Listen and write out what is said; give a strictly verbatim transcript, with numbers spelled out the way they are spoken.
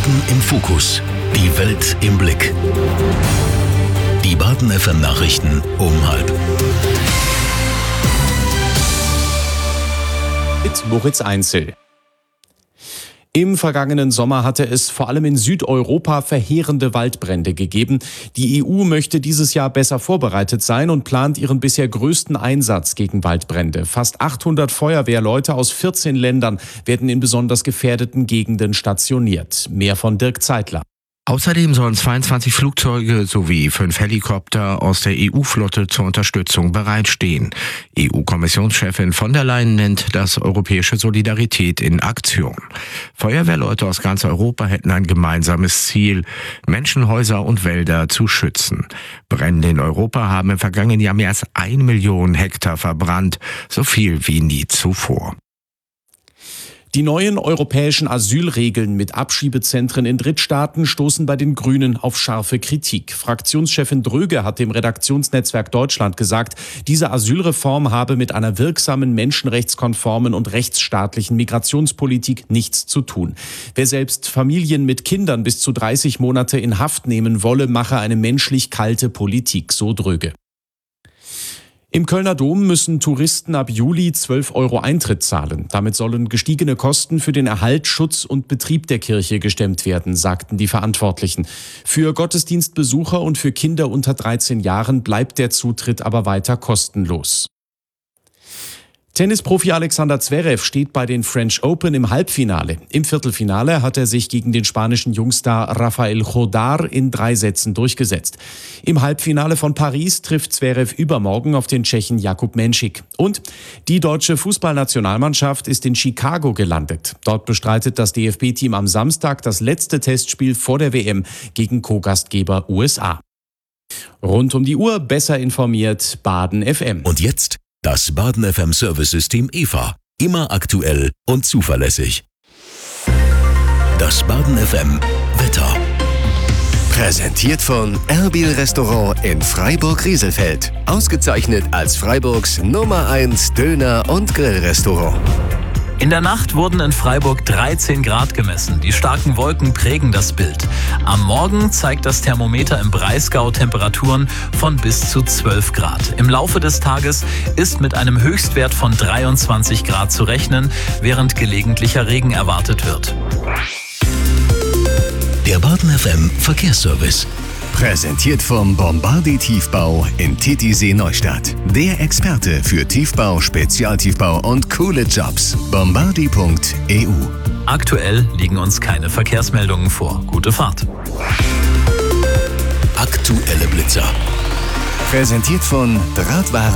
Baden im Fokus. Die Welt im Blick. Die Baden F M Nachrichten um halb. Mit Moritz Einzel. Im vergangenen Sommer hatte es vor allem in Südeuropa verheerende Waldbrände gegeben. Die E U möchte dieses Jahr besser vorbereitet sein und plant ihren bisher größten Einsatz gegen Waldbrände. Fast achthundert Feuerwehrleute aus vierzehn Ländern werden in besonders gefährdeten Gegenden stationiert. Mehr von Dirk Zeitler. Außerdem sollen zweiundzwanzig Flugzeuge sowie fünf Helikopter aus der E U-Flotte zur Unterstützung bereitstehen. E U-Kommissionschefin von der Leyen nennt das europäische Solidarität in Aktion. Feuerwehrleute aus ganz Europa hätten ein gemeinsames Ziel, Menschen, Häuser und Wälder zu schützen. Brände in Europa haben im vergangenen Jahr mehr als eine Million Hektar verbrannt, so viel wie nie zuvor. Die neuen europäischen Asylregeln mit Abschiebezentren in Drittstaaten stoßen bei den Grünen auf scharfe Kritik. Fraktionschefin Dröge hat dem Redaktionsnetzwerk Deutschland gesagt, diese Asylreform habe mit einer wirksamen, menschenrechtskonformen und rechtsstaatlichen Migrationspolitik nichts zu tun. Wer selbst Familien mit Kindern bis zu dreißig Monate in Haft nehmen wolle, mache eine menschlich kalte Politik, so Dröge. Im Kölner Dom müssen Touristen ab Juli zwölf Euro Eintritt zahlen. Damit sollen gestiegene Kosten für den Erhalt, Schutz und Betrieb der Kirche gestemmt werden, sagten die Verantwortlichen. Für Gottesdienstbesucher und für Kinder unter dreizehn Jahren bleibt der Zutritt aber weiter kostenlos. Tennisprofi Alexander Zverev steht bei den French Open im Halbfinale. Im Viertelfinale hat er sich gegen den spanischen Jungstar Rafael Jodar in drei Sätzen durchgesetzt. Im Halbfinale von Paris trifft Zverev übermorgen auf den Tschechen Jakub Menšík. Und die deutsche Fußballnationalmannschaft ist in Chicago gelandet. Dort bestreitet das D F B-Team am Samstag das letzte Testspiel vor der W M gegen Co-Gastgeber U S A. Rund um die Uhr besser informiert Baden F M. Und jetzt das Baden F M Service-System E V A. Immer aktuell und zuverlässig. Das Baden F M Wetter. Präsentiert von Erbil Restaurant in Freiburg-Rieselfeld. Ausgezeichnet als Freiburgs Nummer eins Döner- und Grillrestaurant. In der Nacht wurden in Freiburg dreizehn Grad gemessen. Die starken Wolken prägen das Bild. Am Morgen zeigt das Thermometer im Breisgau Temperaturen von bis zu zwölf Grad. Im Laufe des Tages ist mit einem Höchstwert von dreiundzwanzig Grad zu rechnen, während gelegentlicher Regen erwartet wird. Der Baden F M Verkehrsservice. Präsentiert vom Bombardi Tiefbau in Titisee Neustadt. Der Experte für Tiefbau, Spezialtiefbau und coole Jobs. bombardi punkt e u. Aktuell liegen uns keine Verkehrsmeldungen vor. Gute Fahrt. Aktuelle Blitzer. Präsentiert von Drahtware